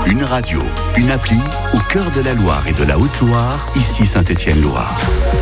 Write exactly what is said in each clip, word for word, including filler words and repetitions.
Une radio, une appli au cœur de la Loire et de la Haute-Loire, ici Saint-Étienne-Loire.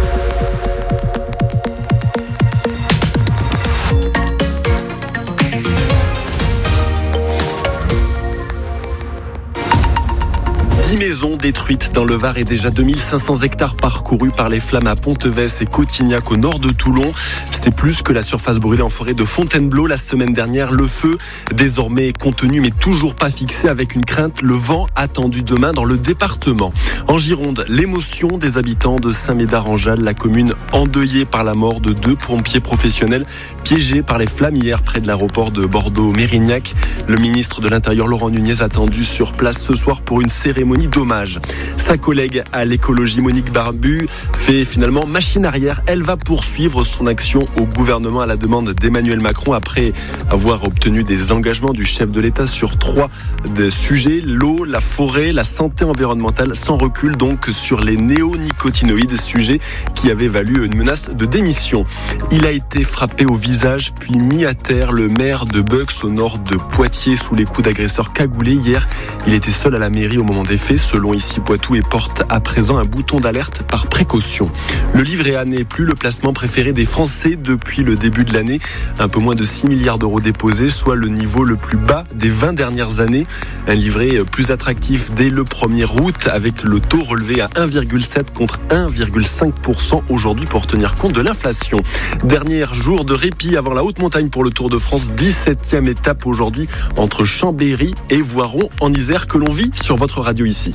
dix maisons détruites dans le Var et déjà deux mille cinq cents hectares parcourus par les flammes à Pontevès et Cotignac au nord de Toulon. C'est plus que la surface brûlée en forêt de Fontainebleau la semaine dernière. Le feu, désormais contenu mais toujours pas fixé, avec une crainte, le vent attendu demain dans le département. En Gironde, l'émotion des habitants de Saint-Médard-en-Jalles, la commune endeuillée par la mort de deux pompiers professionnels piégés par les flammes hier près de l'aéroport de Bordeaux-Mérignac. Le ministre de l'Intérieur Laurent Nunez attendu sur place ce soir pour une cérémonie d'hommage. Sa collègue à l'écologie Monique Barbu fait finalement machine arrière. Elle va poursuivre son action au gouvernement à la demande d'Emmanuel Macron après avoir obtenu des engagements du chef de l'État sur trois sujets: l'eau, la forêt, la santé environnementale, sans recul donc sur les néonicotinoïdes, sujet qui avait valu une menace de démission. Il a été frappé au visage puis mis à terre. Le maire de Bux au nord de Poitiers sous les coups d'agresseurs cagoulés hier. Il était seul à la mairie au moment des faits, selon ici Poitou, et porte à présent un bouton d'alerte par précaution. Le livret A n'est plus le placement préféré des Français depuis le début de l'année. Un peu moins de six milliards d'euros déposés, soit le niveau le plus bas des vingt dernières années. Un livret plus attractif dès le premier août, avec le taux relevé à un virgule sept contre un virgule cinq pour cent aujourd'hui pour tenir compte de l'inflation. Dernier jour de répit avant la haute montagne pour le Tour de France. dix-septième étape aujourd'hui entre Chambéry et Voiron en Isère, que l'on vit sur votre radio ici.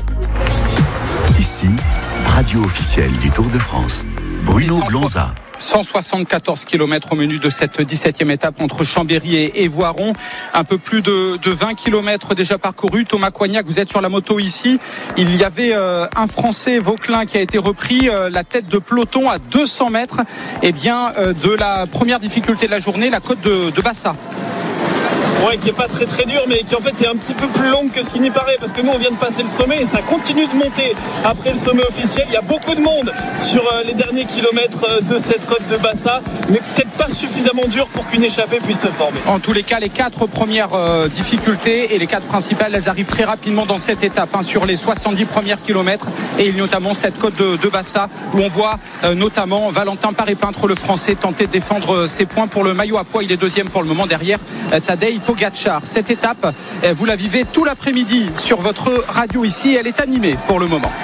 Ici, radio officielle du Tour de France. Bruno Blonza. cent soixante-quatorze kilomètres au menu de cette dix-septième étape entre Chambéry et, et Voiron. Un peu plus de, de vingt kilomètres déjà parcourus. Thomas Coignac, vous êtes sur la moto ici. Il y avait euh, un Français, Vauclin, qui a été repris euh, la tête de peloton à deux cents mètres eh bien, euh, de la première difficulté de la journée, la côte de, de Bassa. Ouais, qui est pas très très dur, mais qui en fait est un petit peu plus longue que ce qui n'y paraît, parce que nous on vient de passer le sommet et ça continue de monter après le sommet officiel. Il y a beaucoup de monde sur les derniers kilomètres de cette côte de Bassa, mais peut-être pas suffisamment dur pour qu'une échappée puisse se former. En tous les cas, les quatre premières euh, difficultés et les quatre principales, elles arrivent très rapidement dans cette étape, hein, sur les soixante-dix premiers kilomètres, et il y a notamment cette côte de, de Bassa où on voit euh, notamment Valentin Paré-Peintre, le Français, tenter de défendre euh, ses points pour le maillot à pois. Il est deuxième pour le moment derrière euh, Tadej Pogacar. Cette étape, euh, vous la vivez tout l'après-midi sur votre radio ici. Elle est animée pour le moment.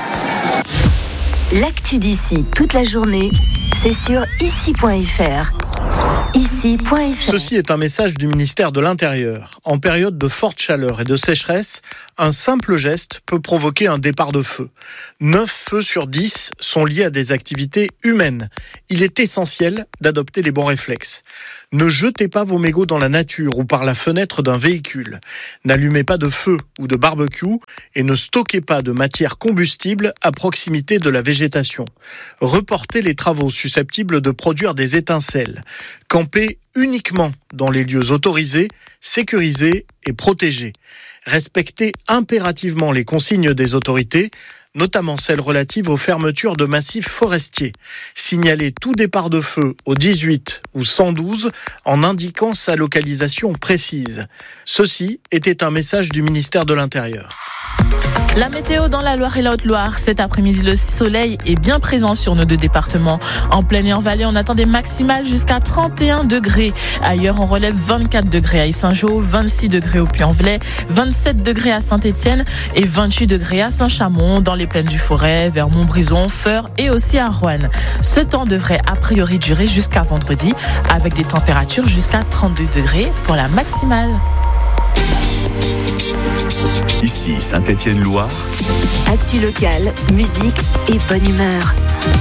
L'actu d'ici toute la journée, c'est sur ici point f r. ici point f r. Ceci est un message du ministère de l'Intérieur. En période de forte chaleur et de sécheresse, un simple geste peut provoquer un départ de feu. neuf feux sur dix sont liés à des activités humaines. Il est essentiel d'adopter les bons réflexes. Ne jetez pas vos mégots dans la nature ou par la fenêtre d'un véhicule. N'allumez pas de feu ou de barbecue et ne stockez pas de matière combustible à proximité de la végétation. Reportez les travaux susceptibles de produire des étincelles. Campez uniquement dans les lieux autorisés, sécurisés et protégés. Respectez impérativement les consignes des autorités, notamment celles relatives aux fermetures de massifs forestiers. Signalez tout départ de feu au dix-huit ou cent douze en indiquant sa localisation précise. Ceci était un message du ministère de l'Intérieur. La météo dans la Loire et la Haute-Loire. Cet après-midi, le soleil est bien présent sur nos deux départements. En plaine et en vallée, on attend des maximales jusqu'à trente et un degrés. Ailleurs, on relève vingt-quatre degrés à Yssingeaux, vingt-six degrés au Puy-en-Velay, vingt-sept degrés à Saint-Étienne et vingt-huit degrés à Saint-Chamond, dans les plaines du Forêt, vers Montbrison, Feurs et aussi à Roanne. Ce temps devrait a priori durer jusqu'à vendredi, avec des températures jusqu'à trente-deux degrés pour la maximale. Ici Saint-Étienne-Loire. Actu locale, musique et bonne humeur.